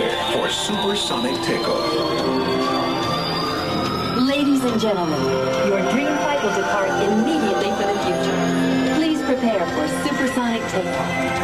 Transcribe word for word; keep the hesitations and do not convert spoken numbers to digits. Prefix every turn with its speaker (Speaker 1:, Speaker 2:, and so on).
Speaker 1: prepare for supersonic takeoff.
Speaker 2: Ladies and gentlemen, your dream flight will depart immediately for the future. Please prepare for supersonic takeoff.